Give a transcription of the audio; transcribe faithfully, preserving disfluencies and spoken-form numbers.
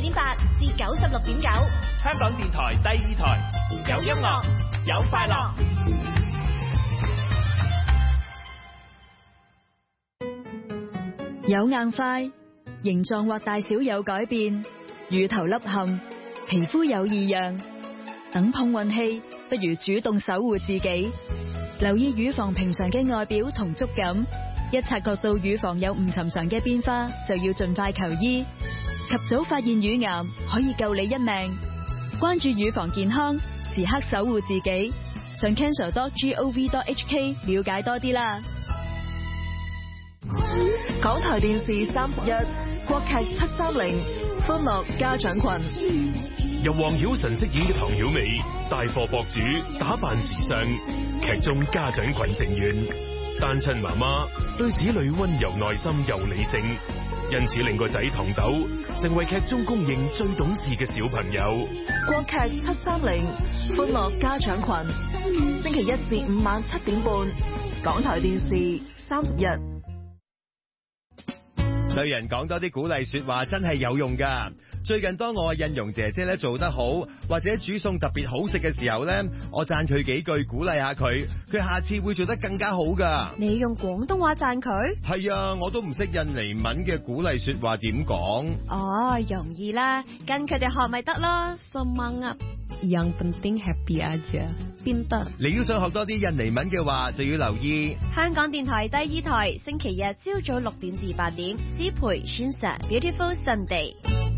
點八至九十六點九， 香港電台第二台，有音樂，有快樂。 有硬塊，形狀或大小有改變，乳頭凹陷，皮膚有異樣，等碰運氣，不如主動守護自己。留意乳房平常嘅外表同觸感，一察覺到乳房有唔尋常嘅變化，就要盡快求醫。及早發現乳癌，可以救你一命。關注乳房健康，時刻守護自己。上 cancer dot gov dot h k 了解多啲啦。 港台電視三十一，國劇七三零，歡樂家長群。 由黃曉晨飾演嘅唐曉薇，帶貨博主，打扮時尚。劇中家長群成員，單親媽媽對子女溫柔耐心又理性，因此令個仔唐豆成為劇中公認最懂事嘅小朋友。 國劇七三零，歡樂家長群，星期一至五晚七點半，港台電視三十一。 對人講多啲鼓勵說話真係有用噶。最近當我印容姐姐咧做得好，或者煮餸特別好食嘅時候咧，我讚佢幾句，鼓勵下佢，佢下次會做得更加好噶。 你用廣東話讚佢？ 係啊，我都唔識印尼文嘅鼓勵說話點講。 哦，容易啦，跟佢哋學咪得咯。Semangat, yang penting happy aja. Pintar。 你都想學多啲印尼文嘅話，就要留意香港電台第二台，星期日朝早六點至八點，思培宣實 Beautiful Sunday。